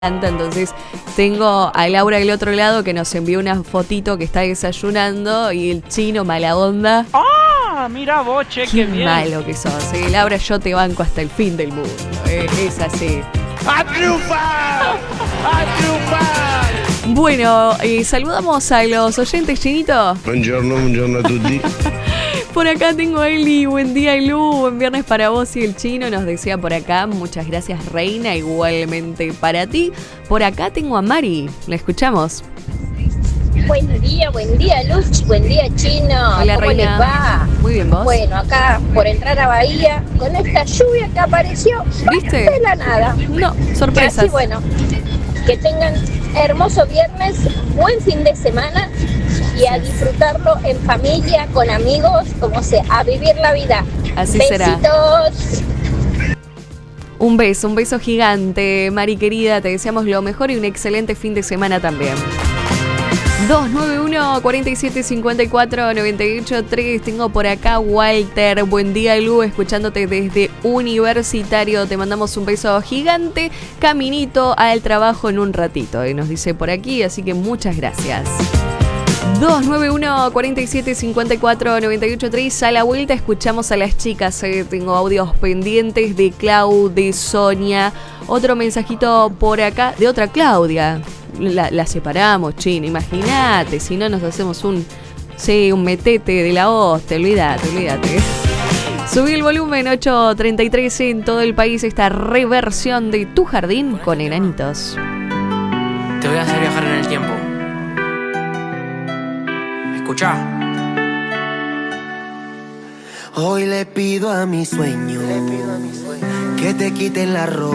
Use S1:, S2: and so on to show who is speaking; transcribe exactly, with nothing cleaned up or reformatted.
S1: Entonces tengo a Laura del otro lado que nos envió una fotito que está desayunando y el chino mala onda.
S2: ¡Ah! Mira vos, che, qué, qué bien.
S1: Malo que sos. ¿eh? Laura, yo te banco hasta el fin del mundo. ¿eh? Es así.
S2: ¡A triunfar! ¡A triunfar!
S1: Bueno, eh, saludamos a los oyentes, Chinito.
S3: Buongiorno, buongiorno a tutti.
S1: Por acá tengo a Eli, buen día Lu, buen viernes para vos y el chino, nos decía por acá, muchas gracias Reina, igualmente para ti. Por acá tengo a Mari, la escuchamos.
S4: Buen día, buen día Luz, buen día Chino.
S1: Hola,
S4: ¿Cómo
S1: Reina.
S4: les va?
S1: Muy bien, ¿vos?
S4: Bueno, acá por entrar a Bahía, con esta lluvia que apareció,
S1: ¿viste?
S4: de la nada.
S1: No, sorpresas.
S4: Así, bueno, que tengan hermoso viernes, buen fin de semana y a disfrutarlo en familia, con amigos, como sea, a vivir la vida.
S1: Así
S4: Besitos.
S1: será. Un beso, un beso gigante, Mari querida, te deseamos lo mejor y un excelente fin de semana también. dos nueve uno, cuatro siete cinco cuatro, nueve ocho tres. Tengo por acá Walter. Buen día, Lu, escuchándote desde Universitario. Te mandamos un beso gigante. Caminito al trabajo en un ratito. Y nos dice por aquí, así que muchas gracias. dos nueve uno, cuatro siete cinco cuatro, nueve ocho tres. A la vuelta escuchamos a las chicas. Eh. Tengo audios pendientes de Clau, de Sonia. Otro mensajito por acá de otra Claudia. La, la separamos, Chino, imagínate, si no nos hacemos un, sí, un metete de la hostia, olvídate, olvídate. Subí el volumen, ocho treinta y tres en todo el país, esta reversión de Tu Jardín con enanitos.
S5: Te voy a hacer viajar en el tiempo. Escuchá.
S6: Hoy le pido a mi sueño que te quiten la ropa.